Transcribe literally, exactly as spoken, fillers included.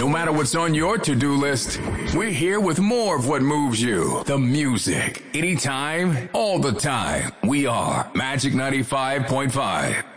No matter what's on your to-do list, we're here with more of what moves you. The music. Anytime, all the time. We are Magic ninety-five point five.